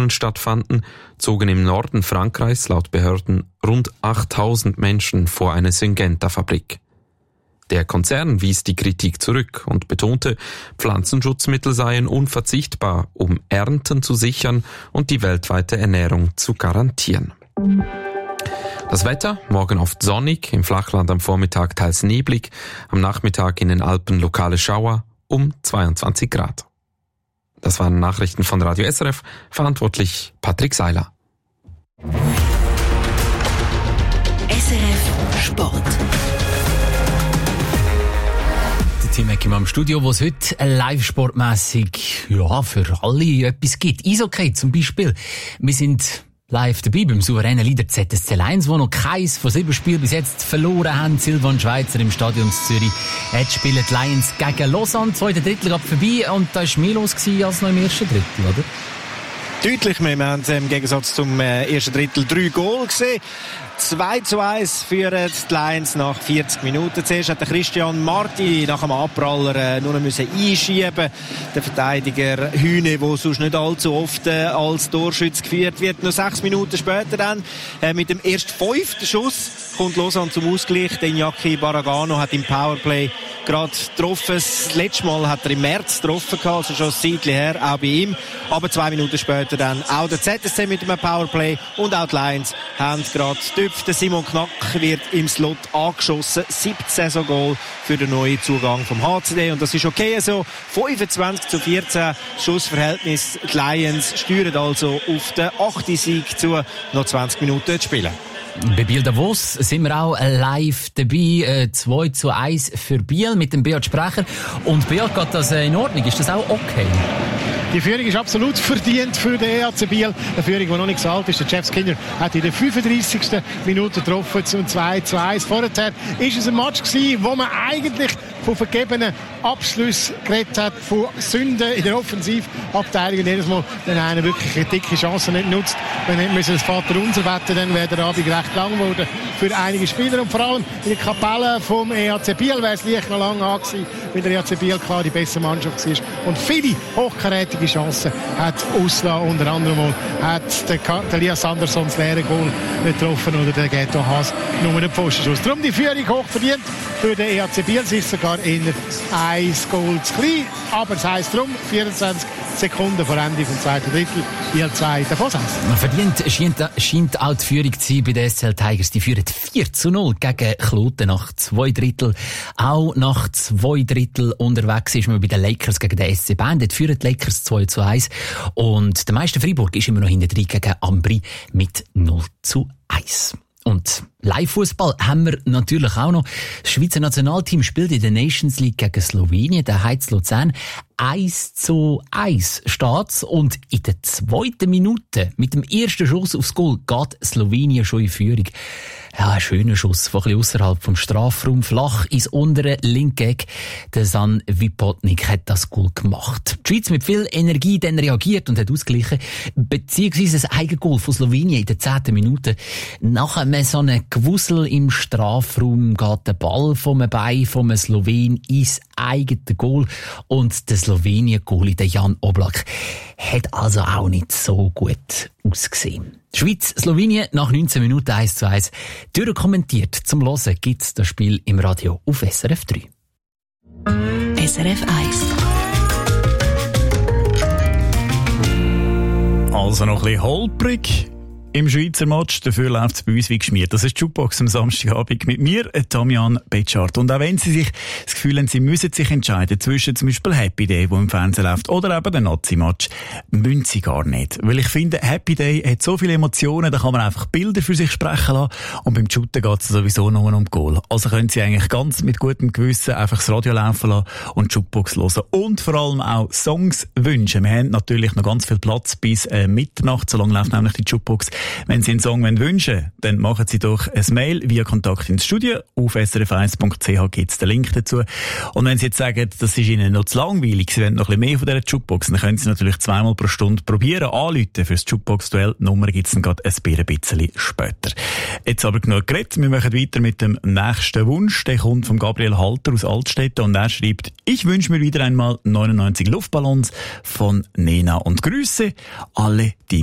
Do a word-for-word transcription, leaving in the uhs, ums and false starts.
Demonstrationen stattfanden, zogen im Norden Frankreichs laut Behörden rund achttausend Menschen vor eine Syngenta-Fabrik. Der Konzern wies die Kritik zurück und betonte, Pflanzenschutzmittel seien unverzichtbar, um Ernten zu sichern und die weltweite Ernährung zu garantieren. Das Wetter, morgen oft sonnig, im Flachland am Vormittag teils neblig, am Nachmittag in den Alpen lokale Schauer um zweiundzwanzig Grad. Das waren Nachrichten von Radio S R F, verantwortlich Patrick Seiler. S R F Sport. Tim Eckim am Studio, wo es heute live-sportmässig ja, für alle etwas gibt. Eishockey zum Beispiel. Wir sind live dabei beim souveränen Leader Z S C Lions, wo noch keins von sieben Spielen bis jetzt verloren haben. Silvan Schweizer im Stadion Zürich. Jetzt spielen die Lions gegen Lausanne. Zweiter Drittel geht vorbei und da war mehr los als noch im ersten Drittel, oder? Deutlich mehr. Wir haben im Gegensatz zum ersten Drittel drei Goal gesehen. zwei zu eins führen die Lions nach vierzig Minuten. Zuerst hat der Christian Marti nach dem Abpraller äh, nur müssen einschieben. Der Verteidiger Hühne, der sonst nicht allzu oft äh, als Torschütz geführt wird. Nur sechs Minuten später dann äh, mit dem erst fünften Schuss kommt Lausanne zum Ausgleich. Den Iñaki Barragano hat im Powerplay gerade getroffen. Das letzte Mal hat er im März getroffen, also schon ein Zeitchen her, auch bei ihm. Aber zwei Minuten später dann auch der Z S C mit einem Powerplay und auch die Lions haben gerade der Simon Knack wird im Slot angeschossen. siebzehn Saison-Goal für den neuen Zugang vom H C D. Und das ist okay so. fünfundzwanzig zu vierzehn Schussverhältnis. Die Lions steuern also auf den achten Sieg zu. Noch zwanzig Minuten zu spielen. Bei Biel Davos sind wir auch live dabei. zwei zu eins für Biel mit dem Beat Sprecher. Und Beat, geht das in Ordnung? Ist das auch okay? Die Führung ist absolut verdient für den E H C Biel. Eine Führung, die noch nicht so alt ist. Der Jeff Skinner hat in der fünfunddreißigsten Minute getroffen zum zwei zu eins. Vorher war es ein Match gewesen, wo man eigentlich von vergebenen Abschlüssen geredet hat, von Sünden in der Offensivabteilung. Und jedes Mal, wenn einer wirklich eine dicke Chance nicht nutzt, wenn nicht müssen das Vaterunser wetten, dann wäre der Abend recht lang geworden für einige Spieler. Und vor allem in der Kapelle vom E H C Biel wäre es leicht noch lang angesehen, weil der E H C Biel klar die bessere Mannschaft war. Und viele hochkarätige Chancen hat Usla unter anderem mal, hat der, der Lias Andersson das leere Goal nicht getroffen oder der Ghetto Haas nur den Pfostenschuss. Darum die Führung hoch verdient für den E H C Biel. Es ist sogar eher ein Goal zu klein, aber es heisst darum, vierundzwanzig Sekunden vor Ende vom zweiten Drittel, Biel zwei davon eins. Verdient scheint, scheint auch die Führung zu sein bei den S C L Tigers. Die führen vier zu null gegen Kloten nach zwei Drittel. Auch nach zwei Drittel unterwegs ist man bei den Lakers gegen den S C Bern. Dort führen die Lakers zwei zu eins. Und der Meister Freiburg ist immer noch hinten drin gegen Ambri mit null zu eins. Und Live-Fußball haben wir natürlich auch noch. Das Schweizer Nationalteam spielt in der Nations League gegen Slowenien, der Heiz Luzern. eins zu eins steht's. Und in der zweiten Minute, mit dem ersten Schuss aufs Goal, geht Slowenien schon in Führung. Ja, ein schöner Schuss, von ein bisschen ausserhalb vom Strafraum, flach ins untere linke Eck. Der San Vipotnik hat das Goal gemacht. Die Schweiz mit viel Energie dann reagiert und hat ausgeglichen, beziehungsweise ein Eigengoal von Slowenien in der zehnten Minute. Nach einem so einem Gewusel im Strafraum geht der Ball vom Bein vom Slowen ins eigene Goal und der Slowenien-Goalie, der Jan Oblak, hat also auch nicht so gut ausgesehen. Schweiz, Slowenien nach neunzehn Minuten eins zu eins. Durchkommentiert zum Hören gibt's das Spiel im Radio auf S R F drei. S R F eins. Also noch ein bisschen holprig im Schweizer Match, dafür läuft es bei uns wie geschmiert. Das ist die Jukebox am Samstagabend mit mir, Damian Betschart. Und auch wenn Sie sich das Gefühl haben, Sie müssen sich entscheiden zwischen zum Beispiel Happy Day, der im Fernsehen läuft, oder eben der Nazi-Match, müssen Sie gar nicht. Weil ich finde, Happy Day hat so viele Emotionen, da kann man einfach Bilder für sich sprechen lassen. Und beim Shooten geht es sowieso nur um Goal. Also können Sie eigentlich ganz mit gutem Gewissen einfach das Radio laufen lassen und die Jukebox hören. Und vor allem auch Songs wünschen. Wir haben natürlich noch ganz viel Platz bis äh, Mitternacht, so lange läuft nämlich die Jukebox. Wenn Sie einen Song wünschen wollen, dann machen Sie doch ein Mail via Kontakt ins Studio. Auf s r f eins punkt c h gibt es den Link dazu. Und wenn Sie jetzt sagen, das ist Ihnen noch zu langweilig, Sie wollen noch ein bisschen mehr von dieser Jukebox, dann können Sie natürlich zweimal pro Stunde probieren, anrufen fürs Jukebox-Duell. Die Nummer gibt es dann gerade ein bisschen später. Jetzt aber genug geredet. Wir machen weiter mit dem nächsten Wunsch. Der kommt von Gabriel Halter aus Altstädten und er schreibt, ich wünsche mir wieder einmal neunundneunzig Luftballons von Nena und Grüße alle, die